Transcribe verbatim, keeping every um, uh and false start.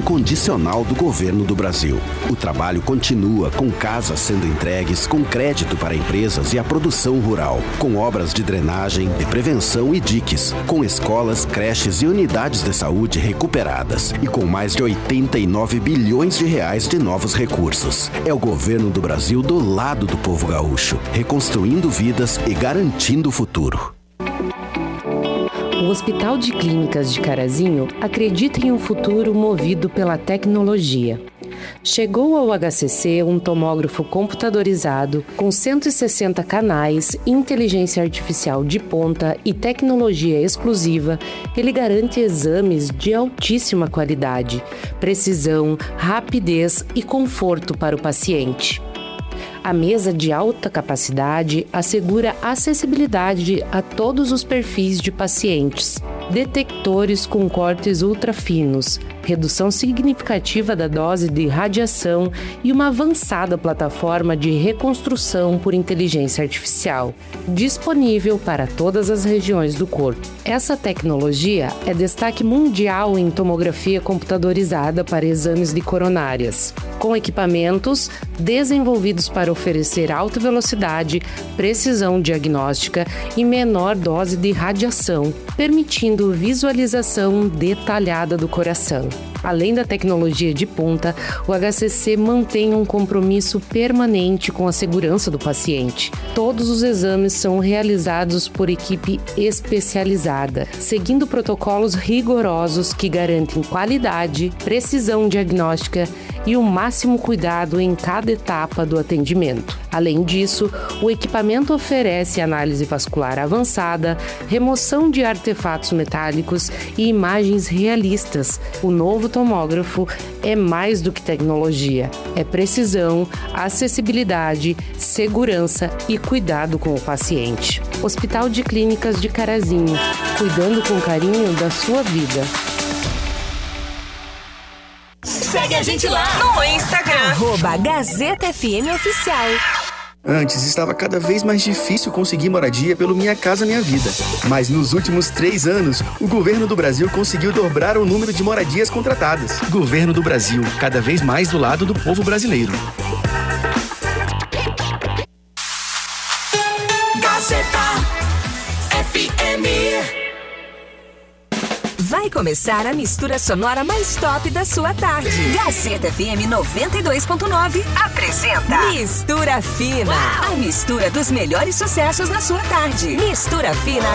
incondicional do governo do Brasil. O trabalho continua com casas sendo entregues, com crédito para empresas e a produção rural, com obras de drenagem, de prevenção e diques, com escolas, creches e unidades de saúde recuperadas e com mais de oitenta e nove bilhões de reais de novos recursos. É o governo do Brasil do lado do povo gaúcho, reconstruindo vidas e garantindo o futuro. O Hospital de Clínicas de Carazinho acredita em um futuro movido pela tecnologia. Chegou ao H C C um tomógrafo computadorizado com cento e sessenta canais, inteligência artificial de ponta e tecnologia exclusiva. Ele garante exames de altíssima qualidade, precisão, rapidez e conforto para o paciente. A mesa de alta capacidade assegura acessibilidade a todos os perfis de pacientes. Detectores com cortes ultrafinos, redução significativa da dose de radiação e uma avançada plataforma de reconstrução por inteligência artificial, disponível para todas as regiões do corpo. Essa tecnologia é destaque mundial em tomografia computadorizada para exames de coronárias, com equipamentos desenvolvidos para oferecer alta velocidade, precisão diagnóstica e menor dose de radiação, permitindo visualização detalhada do coração. Além da tecnologia de ponta, o H C C mantém um compromisso permanente com a segurança do paciente. Todos os exames são realizados por equipe especializada, seguindo protocolos rigorosos que garantem qualidade, precisão diagnóstica e o máximo cuidado em cada etapa do atendimento. Além disso, o equipamento oferece análise vascular avançada, remoção de artefatos metálicos e imagens realistas. O novo tomógrafo é mais do que tecnologia, é precisão, acessibilidade, segurança e cuidado com o paciente. Hospital de Clínicas de Carazinho, cuidando com carinho da sua vida. Segue a gente lá no Instagram, arroba Gazeta F M Oficial. Antes estava cada vez mais difícil conseguir moradia pelo Minha Casa Minha Vida. Mas nos últimos três anos, o governo do Brasil conseguiu dobrar o número de moradias contratadas. Governo do Brasil, cada vez mais do lado do povo brasileiro. Gazeta F M. Vai começar a mistura sonora mais top da sua tarde. Gazeta F M noventa e dois ponto nove apresenta Mistura Fina. Uau! A mistura dos melhores sucessos da sua tarde. Mistura Fina